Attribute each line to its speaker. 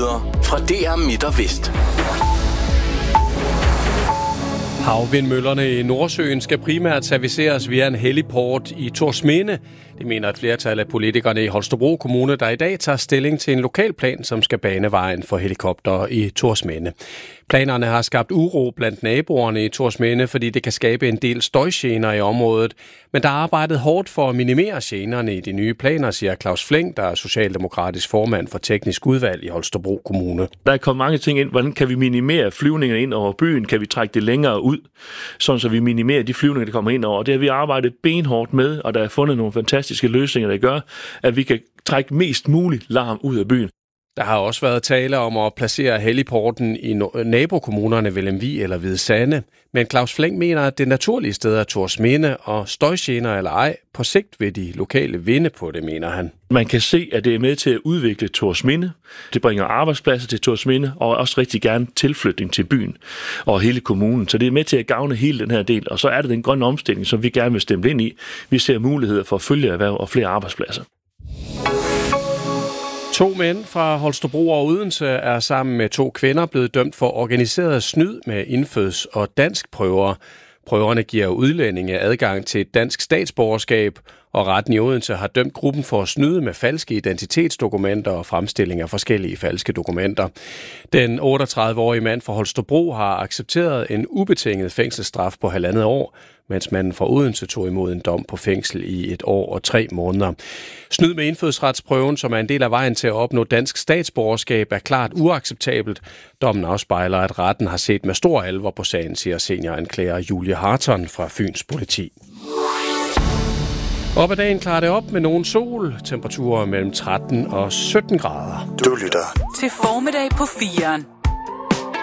Speaker 1: nyheder fra DR Midt og Vest.
Speaker 2: Havvindmøllerne i Nordsøen skal primært serviceres via en heliport i Thorsminde. Det mener et flertal af politikerne i Holstebro Kommune, der i dag tager stilling til en lokalplan, som skal bane vejen for helikopter i Thorsminde. Planerne har skabt uro blandt naboerne i Thorsminde, fordi det kan skabe en del støjgener i området. Men der er arbejdet hårdt for at minimere generne i de nye planer, siger Claus Flink, der er socialdemokratisk formand for teknisk udvalg i Holstebro Kommune.
Speaker 3: Der er kommet mange ting ind. Hvordan kan vi minimere flyvningerne ind over byen? Kan vi trække det længere ud, sådan så vi minimerer de flyvninger, der kommer ind over? Det har vi arbejdet benhårdt med, og der er fundet nogle fantastiske løsninger, der gør, at vi kan trække mest muligt larm ud af byen.
Speaker 2: Der har også været tale om at placere heliporten i nabokommunerne ved Lemvig eller Hvide Sande. Men Claus Flink mener, at det naturlige sted er Thorsminde, og støjgener eller ej, på sigt vil de lokale vinde på det, mener han.
Speaker 3: Man kan se, at det er med til at udvikle Thorsminde. Det bringer arbejdspladser til Thorsminde, og også rigtig gerne tilflytning til byen og hele kommunen. Så det er med til at gavne hele den her del. Og så er det den grønne omstilling, som vi gerne vil stemme ind i. Vi ser muligheder for følgeerhverv og flere arbejdspladser.
Speaker 2: 2 mænd fra Holstebro og Odense er sammen med 2 kvinder blevet dømt for organiseret snyd med indføds- og danskprøver. Prøverne giver udlændinge adgang til et dansk statsborgerskab, og retten i Odense har dømt gruppen for at snyde med falske identitetsdokumenter og fremstilling af forskellige falske dokumenter. Den 38-årige mand fra Holstebro har accepteret en ubetinget fængselsstraf på 1,5 år, mens manden fra Odense tog imod en dom på fængsel i 1 år og 3 måneder. Snyd med indfødsretsprøven, som er en del af vejen til at opnå dansk statsborgerskab, er klart uacceptabelt. Dommen afspejler, at retten har set med stor alvor på sagen, siger senioranklager Julie Harton fra Fyns Politi. Op ad dagen klarer det op med nogen sol, temperaturer mellem 13 og 17 grader.
Speaker 1: Du lytter
Speaker 4: til Formiddag på 4'eren.